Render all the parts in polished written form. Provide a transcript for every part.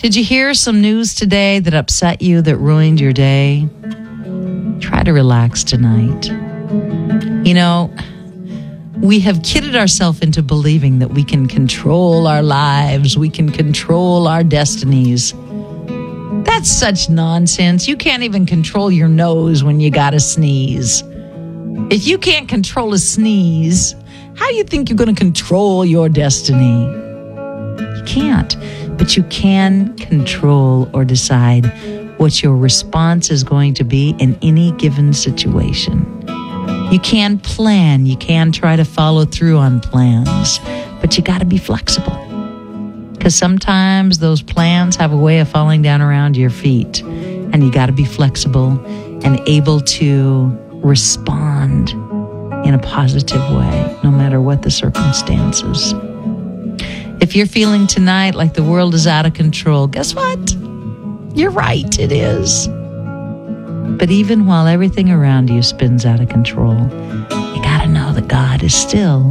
Did you hear some news today that upset you, that ruined your day? Try to relax tonight. You know, we have kidded ourselves into believing that we can control our lives, we can control our destinies. That's such nonsense. You can't even control your nose when you gotta sneeze. If you can't control a sneeze, how do you think you're going to control your destiny? You can't, but you can control or decide what your response is going to be in any given situation. You can plan, you can try to follow through on plans, but you got to be flexible. Because sometimes those plans have a way of falling down around your feet, and you got to be flexible and able to respond in a positive way, no matter what the circumstances. If you're feeling tonight like the world is out of control, guess what? You're right, it is. But even while everything around you spins out of control, you gotta know that God is still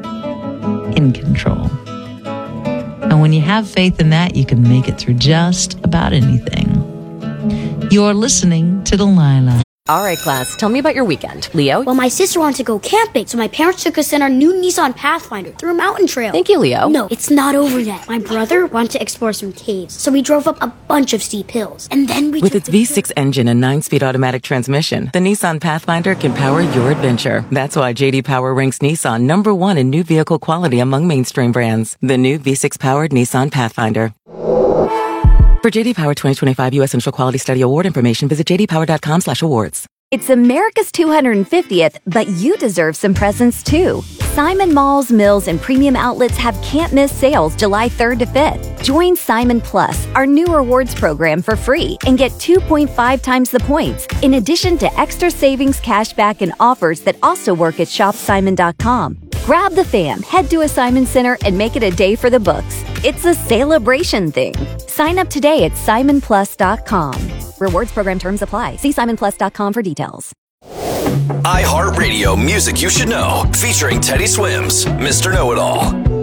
in control. And when you have faith in that, you can make it through just about anything. You're listening to Delilah. All right, class, tell me about your weekend. Leo? Well, my sister wanted to go camping, so my parents took us in our new Nissan Pathfinder through a mountain trail. Thank you, Leo. No, it's not over yet. My brother wanted to explore some caves, so we drove up a bunch of steep hills. And then we With its V6 engine and 9-speed automatic transmission, the Nissan Pathfinder can power your adventure. That's why J.D. Power ranks Nissan #1 in new vehicle quality among mainstream brands. The new V6-powered Nissan Pathfinder. For J.D. Power 2025 U.S. Initial Quality Study Award information, visit jdpower.com/awards. It's America's 250th, but you deserve some presents too. Simon Malls, Mills, and Premium Outlets have can't-miss sales July 3rd to 5th. Join Simon Plus, our new rewards program, for free and get 2.5 times the points, in addition to extra savings, cashback, and offers that also work at shopsimon.com. Grab the fam, head to a Simon Center, and make it a day for the books. It's a celebration thing. Sign up today at simonplus.com. Rewards program terms apply. See simonplus.com for details. iHeartRadio Music You Should Know, featuring Teddy Swims, Mr. Know-It-All.